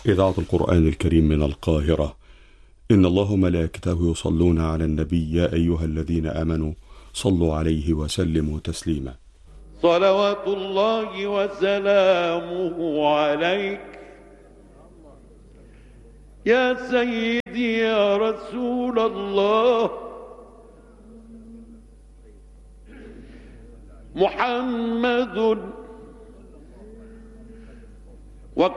إذاعة القرآن الكريم من القاهرة. إن الله وملائكته يصلون على النبي يا أيها الذين آمنوا صلوا عليه وسلموا تسليما. صلوات الله وسلامه عليك يا سيدي يا رسول الله. محمد